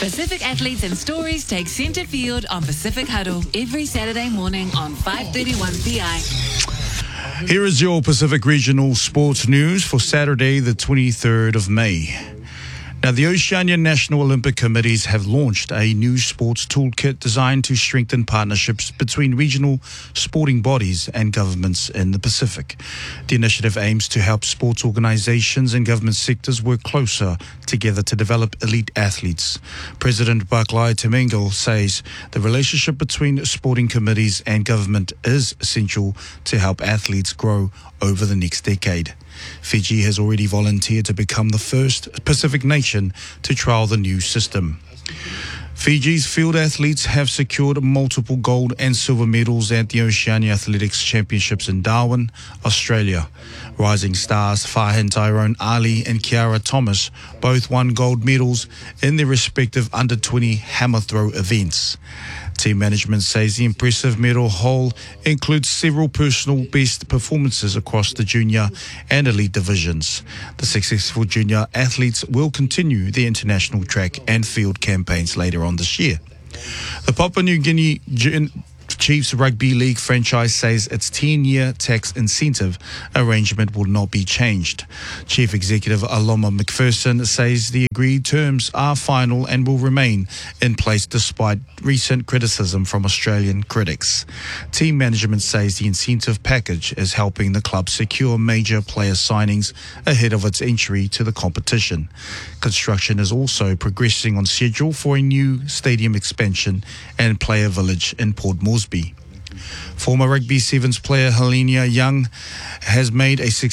Pacific athletes and stories take centre field on Pacific Huddle every Saturday morning on 5:31 PI. Here is your Pacific Regional Sports News for Saturday, the 23rd of May. Now, the Oceania National Olympic Committees have launched a new sports toolkit designed to strengthen partnerships between regional sporting bodies and governments in the Pacific. The initiative aims to help sports organizations and government sectors work closer together to develop elite athletes. President Barclay Temengel says the relationship between sporting committees and government is essential to help athletes grow over the next decade. Fiji has already volunteered to become the first Pacific nation to trial the new system. Fiji's field athletes have secured multiple gold and silver medals at the Oceania Athletics Championships in Darwin, Australia. Rising stars Fahin Tyrone Ali and Kiara Thomas both won gold medals in their respective under-20 hammer throw events. Team management says the impressive medal haul includes several personal best performances across the junior and elite divisions. The successful junior athletes will continue their international track and field campaigns later on this year. The Papua New Guinea Chiefs Rugby League franchise says its 10-year tax incentive arrangement will not be changed. Chief Executive Aloma McPherson says the agreed terms are final and will remain in place despite recent criticism from Australian critics. Team management says the incentive package is helping the club secure major player signings ahead of its entry to the competition. Construction is also progressing on schedule for a new stadium expansion and player village in Port Moresby. Former Rugby Sevens player Helena Young has made a